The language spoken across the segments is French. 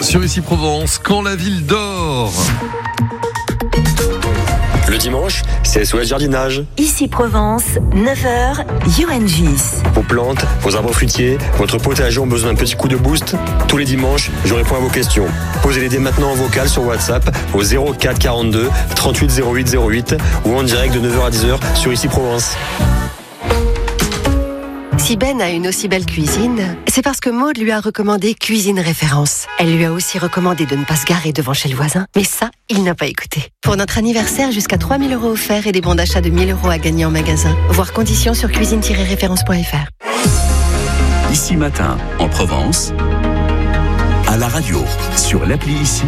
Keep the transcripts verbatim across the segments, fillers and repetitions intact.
Sur Ici Provence, quand la ville dort. Le dimanche, c'est S O S Jardinage. Ici Provence, neuf heures, Johan Gis. Vos plantes, vos arbres fruitiers, votre potager ont besoin d'un petit coup de boost. Tous les dimanches, je réponds à vos questions. Posez-les dès maintenant en vocal sur WhatsApp au zéro quatre quarante-deux trente-huit zéro huit zéro huit ou en direct de neuf heures à dix heures sur Ici Provence. Si Ben a une aussi belle cuisine, c'est parce que Maud lui a recommandé Cuisine Référence. Elle lui a aussi recommandé de ne pas se garer devant chez le voisin, mais ça, il n'a pas écouté. Pour notre anniversaire, jusqu'à trois mille euros offerts et des bons d'achat de mille euros à gagner en magasin. Voir conditions sur cuisine tiret référence point f r. Ici Matin, en Provence, à la radio, sur l'appli Ici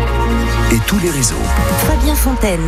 et tous les réseaux. Fabien Fontaine.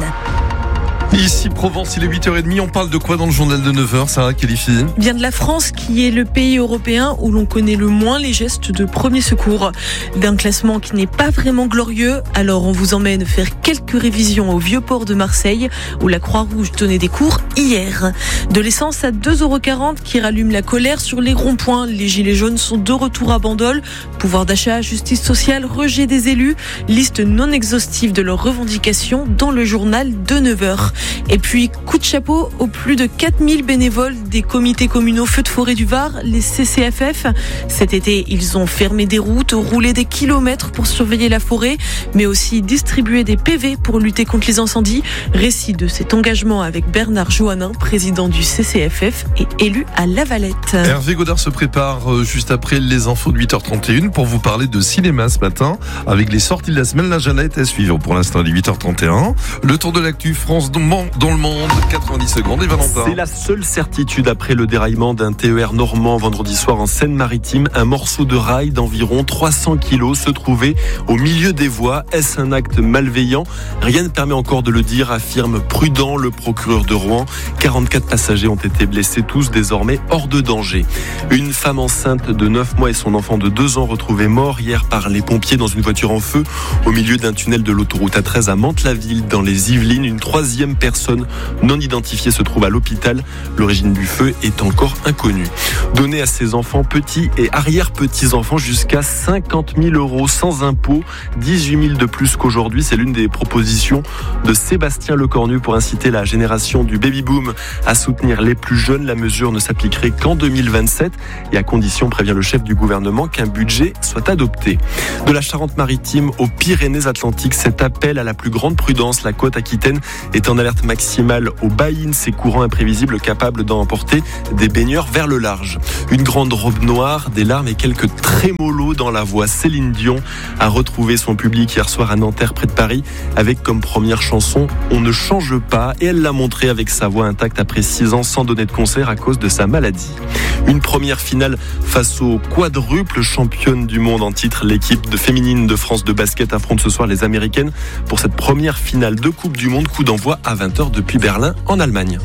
Ici Provence, il est huit heures trente, on parle de quoi dans le journal de neuf heures, Sarah Khalifi? Bien de la France, qui est le pays européen où l'on connaît le moins les gestes de premier secours. D'un classement qui n'est pas vraiment glorieux, alors on vous emmène faire quelques révisions au Vieux-Port de Marseille, où la Croix-Rouge donnait des cours hier. De l'essence à deux euros quarante qui rallume la colère sur les ronds-points. Les gilets jaunes sont de retour à Bandol. Pouvoir d'achat, justice sociale, rejet des élus. Liste non exhaustive de leurs revendications dans le journal de neuf heures. Et puis, coup de chapeau aux plus de quatre mille bénévoles des comités communaux Feux de forêt du Var, les C C F F. Cet été, ils ont fermé des routes, roulé des kilomètres pour surveiller la forêt, mais aussi distribué des P V pour lutter contre les incendies. Récit de cet engagement avec Bernard Joannin, président du C C F F et élu à Lavalette. Hervé Godard se prépare juste après les infos de huit heures trente et un pour vous parler de cinéma ce matin, avec les sorties de la semaine. L'agenda est à suivre pour l'instant, il est huit heures trente et un. Le tour de l'actu France dans le monde, quatre-vingt-dix secondes. Et Valentin. C'est la seule certitude après le déraillement d'un T E R normand vendredi soir en Seine-Maritime. Un morceau de rail d'environ trois cents kilos se trouvait au milieu des voies. Est-ce un acte malveillant? Rien ne permet encore de le dire, affirme prudent le procureur de Rouen. quarante-quatre passagers ont été blessés, tous désormais hors de danger. Une femme enceinte de neuf mois et son enfant de deux ans retrouvés morts hier par les pompiers dans une voiture en feu au milieu d'un tunnel de l'autoroute A treize à Mantes-la-Ville dans les Yvelines. Une troisième personne non identifiée se trouve à l'hôpital. L'origine du feu est encore inconnue. Donner à ses enfants petits et arrière-petits-enfants jusqu'à cinquante mille euros sans impôt, dix-huit mille de plus qu'aujourd'hui. C'est l'une des propositions de Sébastien Lecornu pour inciter la génération du baby-boom à soutenir les plus jeunes. La mesure ne s'appliquerait qu'en deux mille vingt-sept et à condition, prévient le chef du gouvernement, qu'un budget soit adopté. De la Charente-Maritime aux Pyrénées-Atlantiques, cet appel à la plus grande prudence. La côte aquitaine est en alerte maximale au baïn, ces courants imprévisibles capables d'emporter des baigneurs vers le large. Une grande robe noire, des larmes et quelques trémolos dans la voix. Céline Dion a retrouvé son public hier soir à Nanterre près de Paris avec comme première chanson « On ne change pas » et elle l'a montré avec sa voix intacte après six ans sans donner de concert à cause de sa maladie. Une première finale face aux quadruples championnes du monde en titre. L'équipe de féminine de France de basket affronte ce soir les Américaines pour cette première finale de Coupe du Monde. Coup d'envoi à vingt heures depuis Berlin en Allemagne.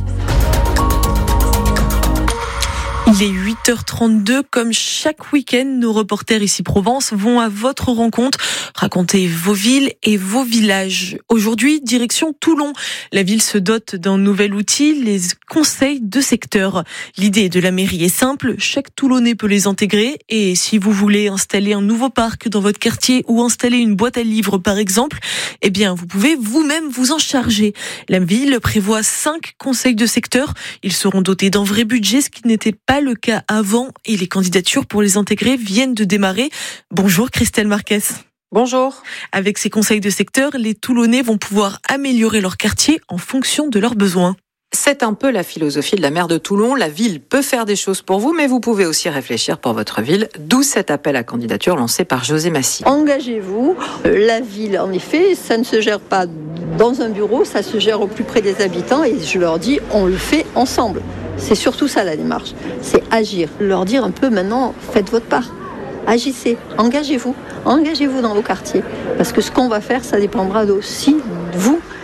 Il est huit heures trente-deux, comme chaque week-end, nos reporters Ici Provence vont à votre rencontre, raconter vos villes et vos villages. Aujourd'hui, direction Toulon. La ville se dote d'un nouvel outil, les conseils de secteur. L'idée de la mairie est simple, chaque Toulonnais peut les intégrer et si vous voulez installer un nouveau parc dans votre quartier ou installer une boîte à livres par exemple, eh bien vous pouvez vous-même vous en charger. La ville prévoit cinq conseils de secteur, ils seront dotés d'un vrai budget, ce qui n'était pas le cas avant et les candidatures pour les intégrer viennent de démarrer. Bonjour Christelle Marquez. Bonjour. Avec ces conseils de secteur, les Toulonnais vont pouvoir améliorer leur quartier en fonction de leurs besoins. C'est un peu la philosophie de la maire de Toulon. La ville peut faire des choses pour vous, mais vous pouvez aussi réfléchir pour votre ville. D'où cet appel à candidature lancé par José Massy. Engagez-vous. La ville, en effet, ça ne se gère pas dans un bureau, ça se gère au plus près des habitants. Et je leur dis, on le fait ensemble. C'est surtout ça la démarche. C'est agir. Leur dire un peu maintenant, faites votre part. Agissez, engagez-vous. Engagez-vous dans vos quartiers. Parce que ce qu'on va faire, ça dépendra aussi de vous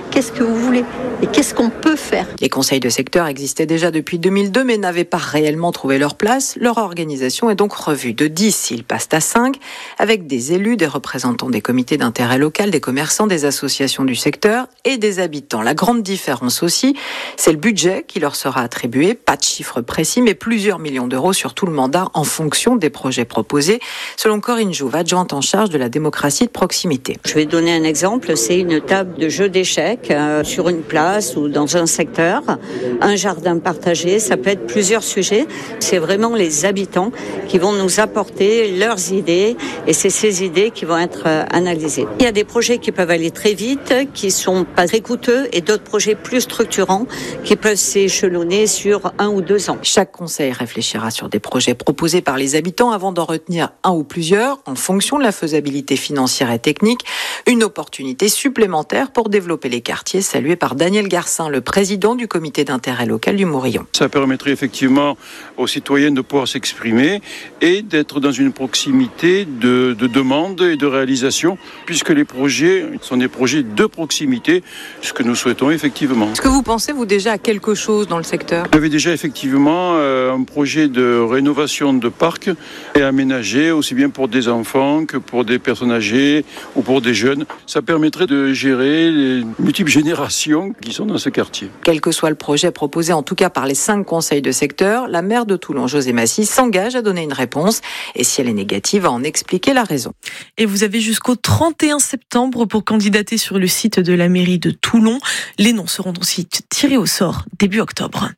qu'est-ce que vous voulez et qu'est-ce qu'on peut faire. Les conseils de secteur existaient déjà depuis deux mille deux mais n'avaient pas réellement trouvé leur place. Leur organisation est donc revue. De dix, ils passent à cinq, avec des élus, des représentants des comités d'intérêt local, des commerçants, des associations du secteur et des habitants. La grande différence aussi, c'est le budget qui leur sera attribué. Pas de chiffre précis, mais plusieurs millions d'euros sur tout le mandat en fonction des projets proposés, selon Corinne Jouve, adjointe en charge de la démocratie de proximité. Je vais donner un exemple, c'est une table de jeu d'échecs euh, sur une place ou dans un secteur, un jardin partagé, ça peut être plusieurs sujets. C'est vraiment les habitants qui vont nous apporter leurs idées et c'est ces idées qui vont être euh, analysées. Il y a des projets qui peuvent aller très vite, qui sont pas très coûteux et d'autres projets plus structurants qui peuvent s'échelonner sur un ou deux ans. Chaque conseil réfléchira sur des projets proposés par les habitants avant d'en retenir un ou plusieurs en fonction de la faisabilité financière et technique. Une opportunité supplémentaire pour développer les quartiers, salué par Daniel Garcin, le président du comité d'intérêt local du Morillon. Ça permettrait effectivement aux citoyens de pouvoir s'exprimer et d'être dans une proximité de, de demande et de réalisation, puisque les projets sont des projets de proximité, ce que nous souhaitons effectivement. Est-ce que vous pensez, vous, déjà à quelque chose dans le secteur ? Il y avait déjà effectivement euh, un projet de rénovation de parcs et aménagé aussi bien pour des enfants que pour des personnes âgées ou pour des jeunes. Ça permettrait de gérer les multiples générations qui sont dans ce quartier. Quel que soit le projet proposé, en tout cas par les cinq conseils de secteur, la maire de Toulon, José Massy, s'engage à donner une réponse et si elle est négative, à en expliquer la raison. Et vous avez jusqu'au trente et un septembre pour candidater sur le site de la mairie de Toulon. Les noms seront ensuite tirés au sort début octobre.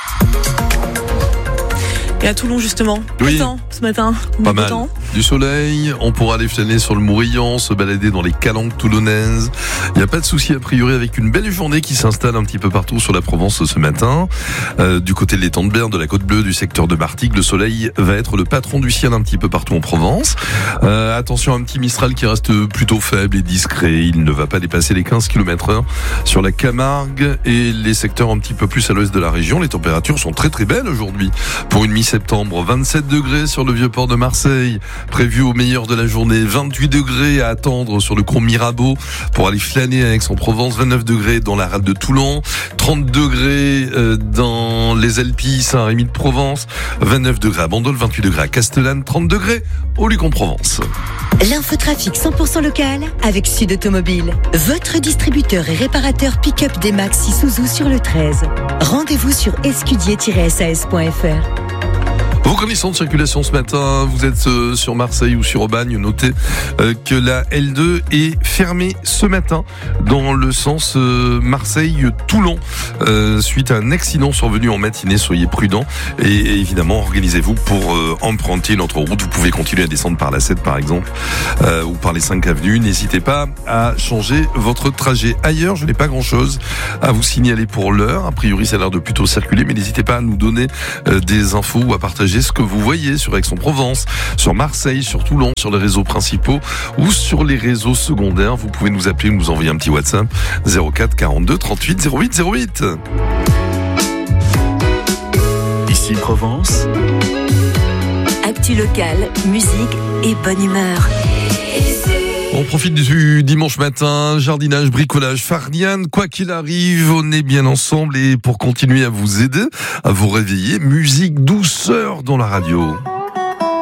Et à Toulon, justement, oui. Temps, ce matin, pas mal. Temps. Du soleil, on pourra aller flâner sur le Morillon, se balader dans les calanques toulonnaises. Il n'y a pas de souci a priori avec une belle journée qui s'installe un petit peu partout sur la Provence ce matin. Euh, du côté de l'étang de Berne, de la Côte Bleue, du secteur de Martigues, le soleil va être le patron du ciel un petit peu partout en Provence. Euh, attention à un petit Mistral qui reste plutôt faible et discret. Il ne va pas dépasser les quinze kilomètres heure sur la Camargue et les secteurs un petit peu plus à l'ouest de la région. Les températures sont très très belles aujourd'hui pour une mi-septembre. vingt-sept degrés sur le Vieux-Port de Marseille, prévu au meilleur de la journée. vingt-huit degrés à attendre sur le cours Mirabeau pour aller flâner à Aix-en-Provence. vingt-neuf degrés dans la rade de Toulon. trente degrés dans les Alpilles, Saint-Rémy de Provence. vingt-neuf degrés à Bandol, vingt-huit degrés à Castellane, trente degrés au Luc-en-Provence. L'infotrafic cent pour cent local avec Sud Automobile. Votre distributeur et réparateur pick-up des Max Isuzu sur le treize. Rendez-vous sur escudier tiret s a s point f r. Vos conditions de circulation ce matin, vous êtes euh, sur Marseille ou sur Aubagne, notez euh, que la L deux est fermée ce matin dans le sens euh, Marseille-Toulon euh, suite à un accident survenu en matinée. Soyez prudents et, et évidemment organisez-vous pour euh, emprunter notre route. Vous pouvez continuer à descendre par la sept par exemple euh, ou par les cinq avenues. N'hésitez pas à changer votre trajet. Ailleurs, je n'ai pas grand-chose à vous signaler pour l'heure. A priori, ça a l'air de plutôt circuler, mais n'hésitez pas à nous donner euh, des infos ou à partager ce que vous voyez sur Aix-en-Provence, sur Marseille, sur Toulon, sur les réseaux principaux ou sur les réseaux secondaires. Vous pouvez nous appeler ou nous envoyer un petit WhatsApp zéro quatre quarante-deux trente-huit zéro huit zéro huit. Ici Provence. Actu locale, musique et bonne humeur. On profite du dimanche matin, jardinage, bricolage, farniane, quoi qu'il arrive, on est bien ensemble et pour continuer à vous aider, à vous réveiller, musique douceur dans la radio.